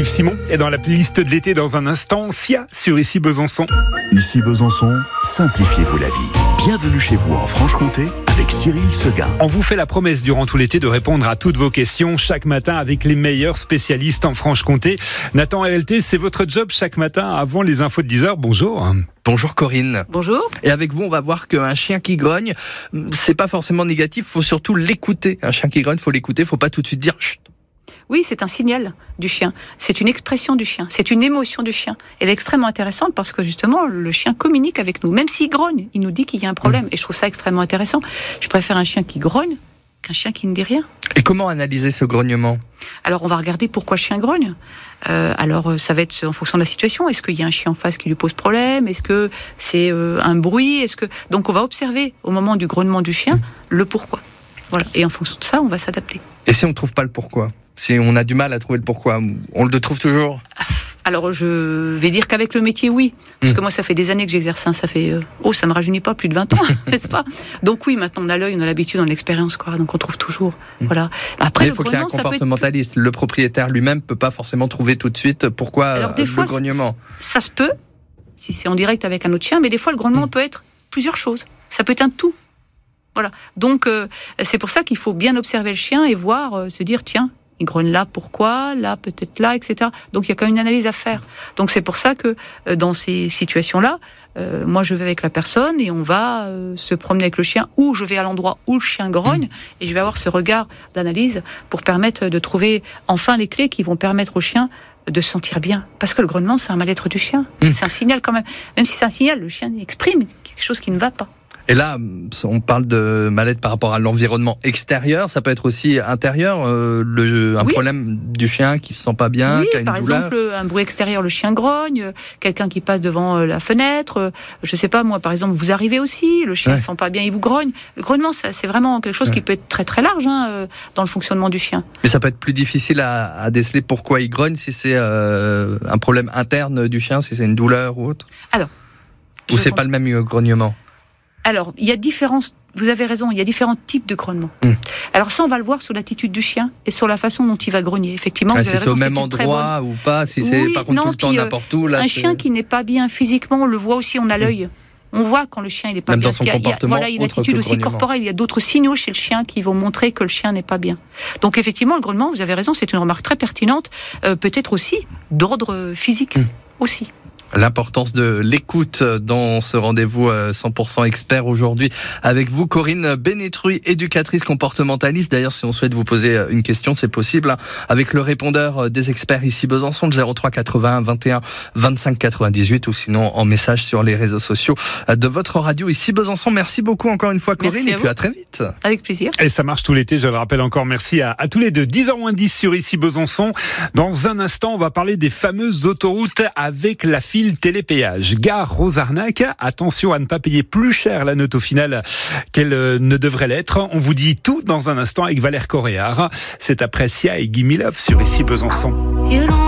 Yves Simon est dans la playlist de l'été dans un instant. Sia sur Ici Besançon. Ici Besançon, simplifiez-vous la vie. Bienvenue chez vous en Franche-Comté avec Cyril Seguin. On vous fait la promesse durant tout l'été de répondre à toutes vos questions chaque matin avec les meilleurs spécialistes en Franche-Comté. Nathan RLT, c'est votre job chaque matin avant les infos de 10h. Bonjour. Bonjour Corinne. Bonjour. Et avec vous, on va voir qu'un chien qui grogne, c'est pas forcément négatif, faut surtout l'écouter. Un chien qui grogne, faut l'écouter, faut pas tout de suite dire chut. Oui, c'est un signal du chien. C'est une expression du chien. C'est une émotion du chien. Elle est extrêmement intéressante parce que justement, le chien communique avec nous. Même s'il grogne, il nous dit qu'il y a un problème. Et je trouve ça extrêmement intéressant. Je préfère un chien qui grogne qu'un chien qui ne dit rien. Et comment analyser ce grognement ? Alors, on va regarder pourquoi le chien grogne. Alors, ça va être en fonction de la situation. Est-ce qu'il y a un chien en face qui lui pose problème ? Est-ce que c'est un bruit ? Donc, on va observer au moment du grognement du chien le pourquoi. Voilà. Et en fonction de ça, on va s'adapter. Et si on ne trouve pas le pourquoi ? Si on a du mal à trouver le pourquoi, on le trouve toujours ? Alors, je vais dire qu'avec le métier, oui. Parce que moi, ça fait des années que j'exerce. Ça fait, ça me rajeunit pas, plus de 20 ans, n'est-ce pas ? Donc oui, maintenant, on a l'œil, on a l'habitude, on a l'expérience, quoi. Donc on trouve toujours. Voilà. Après, mais il faut qu'il y ait un comportementaliste. Le propriétaire lui-même peut pas forcément trouver tout de suite pourquoi alors, des fois, le grognement. Ça se peut, si c'est en direct avec un autre chien, mais des fois, le grognement peut être plusieurs choses. Ça peut être un tout. Voilà. Donc, c'est pour ça qu'il faut bien observer le chien et voir, se dire, tiens, il grogne là, pourquoi ? Là, peut-être là, etc. Donc, il y a quand même une analyse à faire. Donc, c'est pour ça que dans ces situations-là, moi, je vais avec la personne et on va se promener avec le chien ou je vais à l'endroit où le chien grogne et je vais avoir ce regard d'analyse pour permettre de trouver enfin les clés qui vont permettre au chien de se sentir bien. Parce que le grognement, c'est un mal-être du chien. C'est un signal quand même. Même si c'est un signal, le chien exprime quelque chose qui ne va pas. Et là, on parle de mal-être par rapport à l'environnement extérieur, ça peut être aussi intérieur, un problème du chien qui se sent pas bien, qui a une douleur. Par exemple, un bruit extérieur, le chien grogne, quelqu'un qui passe devant la fenêtre, je sais pas moi, par exemple, vous arrivez aussi, le chien ne se sent pas bien, il vous grogne. Le grognement, c'est vraiment quelque chose qui peut être très très large dans le fonctionnement du chien. Mais ça peut être plus difficile à déceler pourquoi il grogne, si c'est un problème interne du chien, si c'est une douleur ou autre. Alors, ou c'est pas le même grognement. Alors, il y a vous avez raison, il y a différents types de grognements. Alors ça, on va le voir sur l'attitude du chien et sur la façon dont il va grogner. Effectivement, si c'est au même endroit ou pas, si c'est par contre tout le temps n'importe où. Là, un chien qui n'est pas bien physiquement, on le voit aussi, on a l'œil. On voit quand le chien il n'est pas même bien. Dans son comportement, il y a une attitude aussi corporelle. Il y a d'autres signaux chez le chien qui vont montrer que le chien n'est pas bien. Donc effectivement, le grognement, vous avez raison, c'est une remarque très pertinente, peut-être aussi d'ordre physique aussi. L'importance de l'écoute dans ce rendez-vous 100% expert aujourd'hui avec vous, Corinne Bénétruy, éducatrice comportementaliste. D'ailleurs, si on souhaite vous poser une question, c'est possible avec le répondeur des experts Ici Besançon, le 03 81 21 25 98 ou sinon en message sur les réseaux sociaux de votre radio Ici Besançon. Merci beaucoup encore une fois, Corinne, et puis à très vite. Avec plaisir. Et ça marche tout l'été, je le rappelle encore. Merci à tous les deux. 10h-10 sur Ici Besançon. Dans un instant, on va parler des fameuses autoroutes avec la file télépéage. Gare Rosarnac, attention à ne pas payer plus cher la note au final qu'elle ne devrait l'être. On vous dit tout dans un instant avec Valère Coréard. C'est après Sia et Gimme Love sur Ici Besançon.